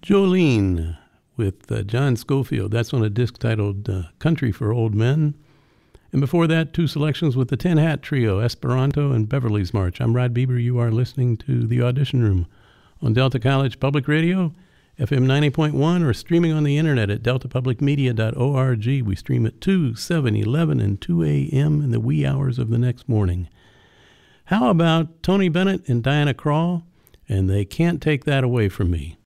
Jolene with John Schofield. That's on a disc titled Country for Old Men. And before that, two selections with the Tin Hat Trio, Esperanto and Beverly's March. I'm Rod Bieber. You are listening to The Audition Room on Delta College Public Radio, FM 90.1, or streaming on the internet at deltapublicmedia.org. We stream at 2, 7, 11, and 2 a.m. in the wee hours of the next morning. How about Tony Bennett and Diana Krall? And They Can't Take That Away From Me.